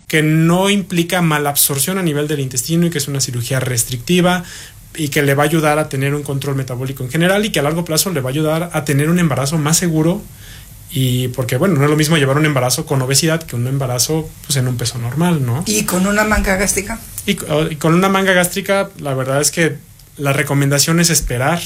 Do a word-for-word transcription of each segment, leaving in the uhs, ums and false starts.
que no implica malabsorción a nivel del intestino y que es una cirugía restrictiva y que le va a ayudar a tener un control metabólico en general y que a largo plazo le va a ayudar a tener un embarazo más seguro. Y porque, bueno, no es lo mismo llevar un embarazo con obesidad que un embarazo pues en un peso normal, ¿no? ¿Y con una manga gástrica? Y, y con una manga gástrica, la verdad es que la recomendación es esperar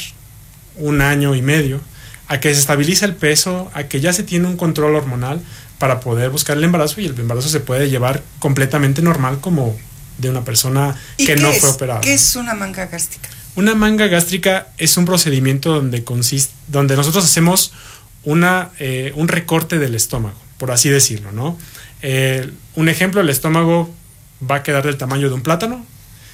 un año y medio a que se estabilice el peso, a que ya se tiene un control hormonal para poder buscar el embarazo, y el embarazo se puede llevar completamente normal como de una persona que no fue operada. ¿Qué es una manga gástrica? Una manga gástrica es un procedimiento donde consiste, donde nosotros hacemos una eh, un recorte del estómago, por así decirlo, ¿no? Eh, un ejemplo, el estómago va a quedar del tamaño de un plátano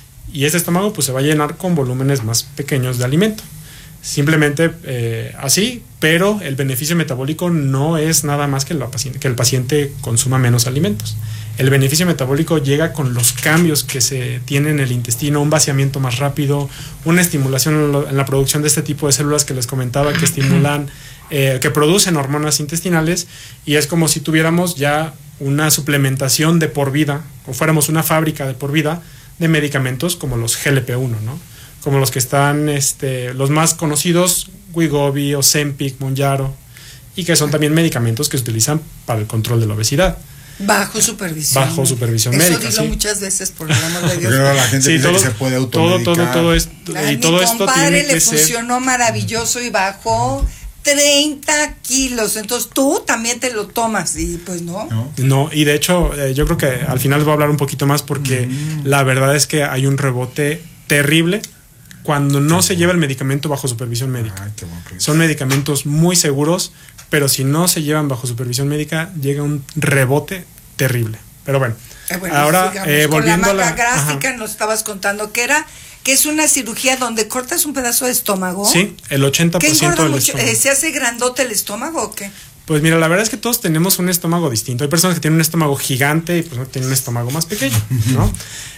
y ese estómago pues se va a llenar con volúmenes más pequeños de alimento. Simplemente eh, así, pero el beneficio metabólico no es nada más que, la paciente, que el paciente consuma menos alimentos. El beneficio metabólico llega con los cambios que se tienen en el intestino, un vaciamiento más rápido, una estimulación en, lo, en la producción de este tipo de células que les comentaba que estimulan, eh, que producen hormonas intestinales, y es como si tuviéramos ya una suplementación de por vida, o fuéramos una fábrica de por vida de medicamentos como los G L P uno, ¿no? Como los que están, este, los más conocidos, Wegovy, Ozempic, Mounjaro, y que son también medicamentos que se utilizan para el control de la obesidad. Bajo supervisión. Bajo supervisión Eso médica. Eso dilo sí. muchas veces, por el amor de Dios. Pero la gente sí, piensa todo, que se puede automedicar. Todo, todo, todo esto. Ay, y todo esto tiene le que ser. funcionó maravilloso y bajó treinta kilos. Entonces tú también te lo tomas y pues no. No, no y de hecho, eh, yo creo que al final les voy a hablar un poquito más porque mm. la verdad es que hay un rebote terrible cuando no se lleva el medicamento bajo supervisión médica. Ay, qué bueno que Son medicamentos muy seguros, pero si no se llevan bajo supervisión médica, llega un rebote terrible. Pero bueno, eh, bueno ahora eh, volviendo con la a la gástrica, nos estabas contando que era que es una cirugía donde cortas un pedazo de estómago. Sí, el ochenta por ciento del mucho? estómago. Eh, ¿Se hace grandote el estómago o qué? Pues mira, la verdad es que todos tenemos un estómago distinto. Hay personas que tienen un estómago gigante y pues no tienen un estómago más pequeño, ¿no?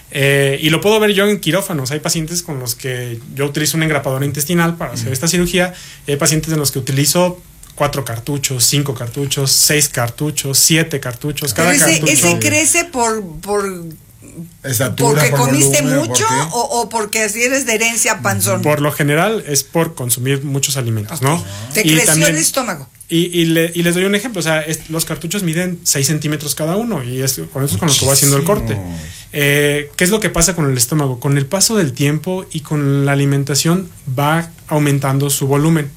Eh, y lo puedo ver yo en quirófanos. Hay pacientes con los que yo utilizo una engrapadora intestinal para hacer esta cirugía. Y hay pacientes en los que utilizo cuatro cartuchos, cinco cartuchos, seis cartuchos, siete cartuchos. Cada Pero ese, cartucho. ese crece por, por Estatura, porque por comiste volumen, mucho ¿por o, o porque así eres de herencia panzón. Por lo general es por consumir muchos alimentos, okay. ¿no? Te y creció también, el estómago. Y, y, le, y les doy un ejemplo, o sea, es, los cartuchos miden seis centímetros cada uno y es, con eso es con lo que voy haciendo el corte. Eh, ¿Qué es lo que pasa con el estómago? Con el paso del tiempo y con la alimentación va aumentando su volumen.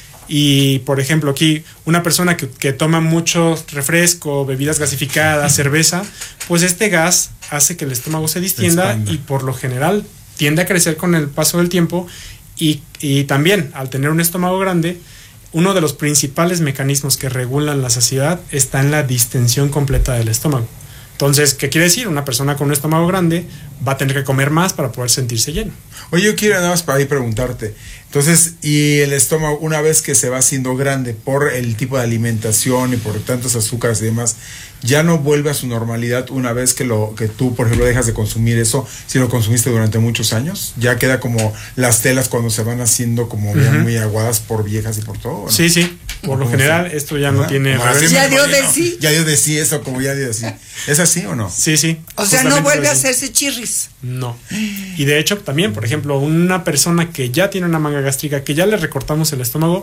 Y por ejemplo aquí una persona que, que toma mucho refresco, bebidas gasificadas, cerveza, pues este gas hace que el estómago se distienda Expanda. Y por lo general tiende a crecer con el paso del tiempo y, y también al tener un estómago grande, uno de los principales mecanismos que regulan la saciedad está en la distensión completa del estómago. Entonces, ¿qué quiere decir? Una persona con un estómago grande va a tener que comer más para poder sentirse lleno. Oye, yo quiero nada más para ahí preguntarte. Entonces, y el estómago, una vez que se va haciendo grande por el tipo de alimentación y por tantos azúcares y demás, ya no vuelve a su normalidad una vez que lo que tú, por ejemplo, dejas de consumir eso, si lo consumiste durante muchos años, ya queda como las telas cuando se van haciendo como uh-huh. ya muy aguadas por viejas y por todo, ¿no? Sí, sí. Por lo general, sí. Esto ya no, no tiene... Ya dio de sí. Ya dio de sí eso, como ya dio de sí. ¿Es así o no? Sí, sí. O sea, no vuelve a hacerse chirris. No. Y de hecho, también, por ejemplo, una persona que ya tiene una manga gástrica, que ya le recortamos el estómago,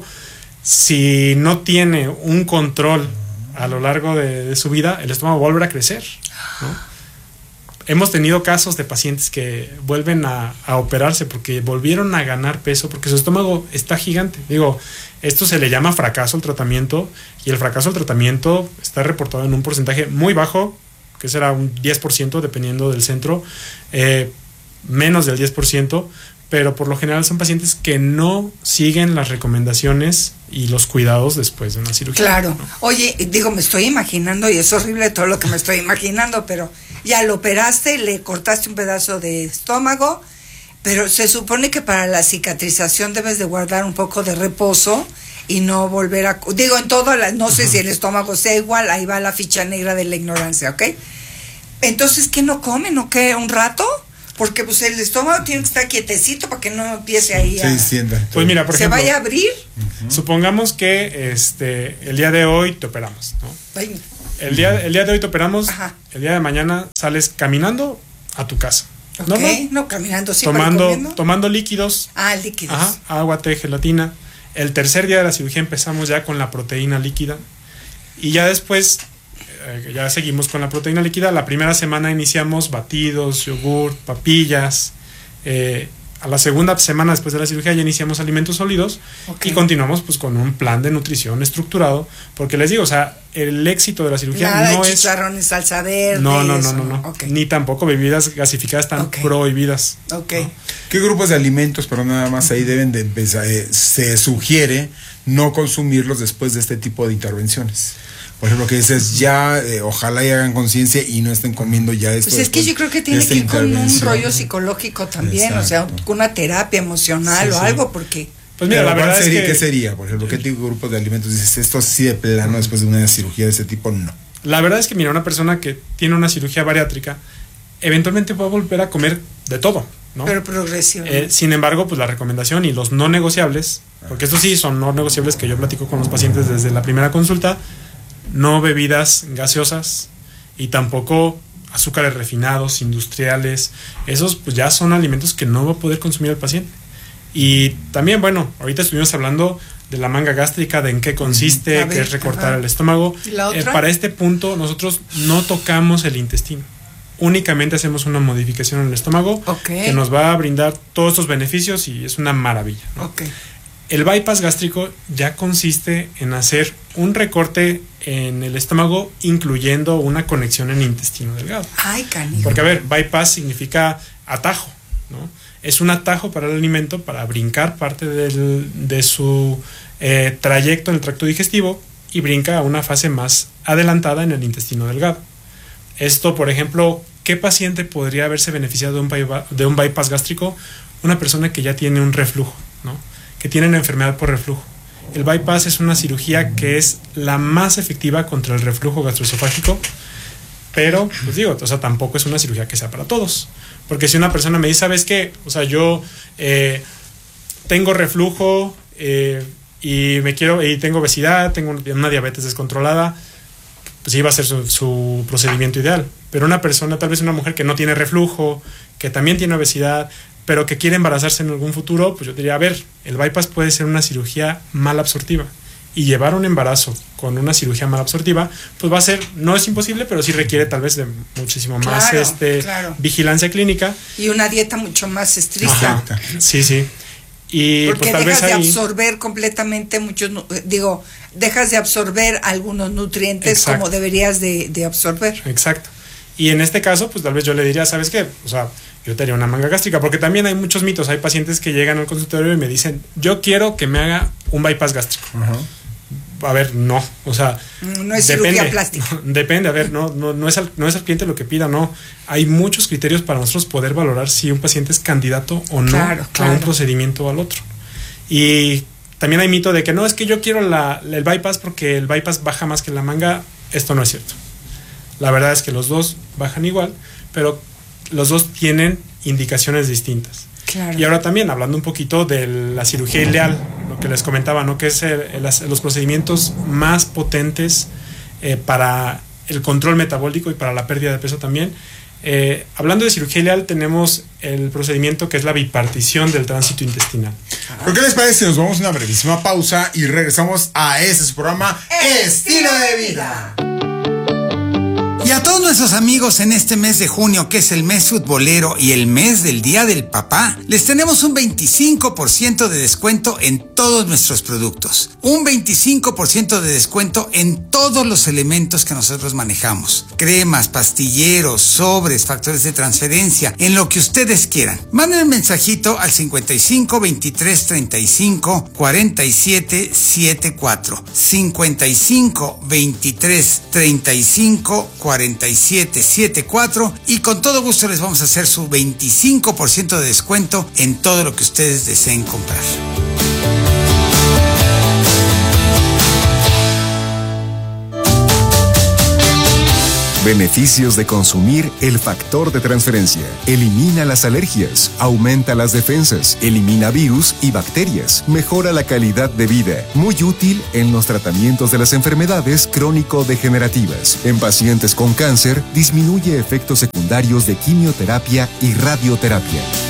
si no tiene un control a lo largo de, de su vida, el estómago va a volver a crecer, ¿no? Hemos tenido casos de pacientes que vuelven a, a operarse porque volvieron a ganar peso porque su estómago está gigante. Digo, esto se le llama fracaso al tratamiento y el fracaso al tratamiento está reportado en un porcentaje muy bajo, que será un diez por ciento dependiendo del centro, eh, menos del diez por ciento, pero por lo general son pacientes que no siguen las recomendaciones y los cuidados después de una cirugía. Claro. ¿no? Oye, digo, me estoy imaginando, y es horrible todo lo que me estoy imaginando, pero ya lo operaste, le cortaste un pedazo de estómago, pero se supone que para la cicatrización debes de guardar un poco de reposo y no volver a... Digo, en todo, la, no sé uh-huh. si el estómago sea igual, ahí va la ficha negra de la ignorancia, ¿ok? Entonces, ¿qué no comen o qué? ¿Un rato? Porque pues el estómago tiene que estar quietecito para que no empiece ahí a... Se Pues mira, por ¿Se ejemplo, vaya a abrir? Uh-huh. Supongamos que este el día de hoy te operamos, ¿no? Ay. el día, el día de hoy te operamos, Ajá. el día de mañana sales caminando a tu casa. Ok, Normal. no, caminando, sí, tomando, comiendo. tomando líquidos. Ah, líquidos. Ajá, agua, té, gelatina. El tercer día de la cirugía empezamos ya con la proteína líquida. Y ya después, eh, ya seguimos con la proteína líquida. La primera semana iniciamos batidos, yogur, papillas. Eh, a la segunda semana después de la cirugía ya iniciamos alimentos sólidos. Okay. Y continuamos pues con un plan de nutrición estructurado. Porque les digo, o sea, el éxito de la cirugía Nada no de es... chicharrones, salsa verde. No, no, no, eso, no, no. Okay. Ni tampoco bebidas gasificadas tan Okay. prohibidas. Ok. ¿no? ¿Qué grupos de alimentos, pero nada más ahí deben de empezar? Eh, se sugiere no consumirlos después de este tipo de intervenciones. Por ejemplo, que dices, ya, eh, ojalá y hagan conciencia y no estén comiendo ya esto. Pues es que yo creo que tiene que ir con un rollo psicológico también, Exacto. o sea, con una terapia emocional Sí, o sí. algo, porque... Pues mira, Pero la verdad ¿cuál es sería, que... ¿qué sería? Por ejemplo, ¿qué tipo de grupos de alimentos dices, esto así de plano después de una cirugía de ese tipo? No. La verdad es que, mira, una persona que tiene una cirugía bariátrica, eventualmente va a volver a comer de todo, ¿no? Pero progresivo. Eh, sin embargo, pues la recomendación y los no negociables, porque estos sí son no negociables que yo platico con los pacientes desde la primera consulta, no bebidas gaseosas y tampoco azúcares refinados, industriales. Esos pues ya son alimentos que no va a poder consumir el paciente. Y también, bueno, ahorita estuvimos hablando de la manga gástrica, de en qué consiste, A ver, que es recortar ajá. el estómago. ¿Y la otra? Eh, para este punto nosotros no tocamos el intestino. Únicamente hacemos una modificación en el estómago Ok. que nos va a brindar todos estos beneficios y es una maravilla, ¿no? Ok. El bypass gástrico ya consiste en hacer un recorte en el estómago, incluyendo una conexión en el intestino delgado. Ay, canijo. Porque, a ver, bypass significa atajo, ¿no? Es un atajo para el alimento para brincar parte del, de su eh, trayecto en el tracto digestivo y brinca a una fase más adelantada en el intestino delgado. Esto, por ejemplo, ¿qué paciente podría haberse beneficiado de un, bypass, de un bypass gástrico? Una persona que ya tiene un reflujo, ¿no? Que tiene una enfermedad por reflujo. El bypass es una cirugía que es la más efectiva contra el reflujo gastroesofágico, pero, pues digo, o sea, tampoco es una cirugía que sea para todos. Porque si una persona me dice, ¿sabes qué? O sea, yo eh, tengo reflujo eh, y me quiero y tengo obesidad, tengo una diabetes descontrolada, pues sí va a ser su, su procedimiento ideal. Pero una persona, tal vez una mujer que no tiene reflujo, que también tiene obesidad, pero que quiere embarazarse en algún futuro, pues yo diría, a ver, el bypass puede ser una cirugía mal absortiva. Y llevar un embarazo con una cirugía mal absortiva, pues va a ser, no es imposible, pero sí requiere tal vez de muchísimo más Claro, este, claro. vigilancia clínica. Y una dieta mucho más estricta. Ajá, sí, sí. Y Porque pues tal dejas vez de ahí, absorber completamente muchos, nu- digo, dejas de absorber algunos nutrientes Exacto. como deberías de, de absorber. Exacto. Y en este caso, pues tal vez yo le diría, ¿sabes qué? O sea, yo te haría una manga gástrica, porque también hay muchos mitos. Hay pacientes que llegan al consultorio y me dicen, yo quiero que me haga un bypass gástrico. Ajá. A ver, no, o sea, No es cirugía plástica. Depende, a ver, no, no, no es al, no es al cliente lo que pida, no. Hay muchos criterios para nosotros poder valorar si un paciente es candidato o no Claro, a claro. un procedimiento o al otro. Y también hay mito de que no, es que yo quiero la, el bypass porque el bypass baja más que la manga. Esto no es cierto. La verdad es que los dos bajan igual, pero los dos tienen indicaciones distintas. Claro. Y ahora también, hablando un poquito de la cirugía ileal, lo que les comentaba, ¿no? Que es el, el, los procedimientos más potentes eh, para el control metabólico y para la pérdida de peso también. Eh, hablando de cirugía ileal, tenemos el procedimiento que es la bipartición del tránsito intestinal. ¿Pero qué les parece si nos vamos a una brevísima pausa y regresamos a ese su programa Estilo de Vida? Y a todos nuestros amigos en este mes de junio, que es el mes futbolero y el mes del Día del Papá, les tenemos un veinticinco por ciento de descuento en todos nuestros productos. Un veinticinco por ciento de descuento en todos los elementos que nosotros manejamos. Cremas, pastilleros, sobres, factores de transferencia, en lo que ustedes quieran. Manden un mensajito al cincuenta y cinco, veintitrés, treinta y cinco, cuarenta y siete, setenta y cuatro. cincuenta y cinco, veintitrés, treinta y cinco, cuarenta y siete, setenta y cuatro, y con todo gusto les vamos a hacer su veinticinco por ciento de descuento en todo lo que ustedes deseen comprar. Beneficios de consumir el factor de transferencia. Elimina las alergias, aumenta las defensas, elimina virus y bacterias, mejora la calidad de vida. Muy útil en los tratamientos de las enfermedades crónico-degenerativas. En pacientes con cáncer, disminuye efectos secundarios de quimioterapia y radioterapia.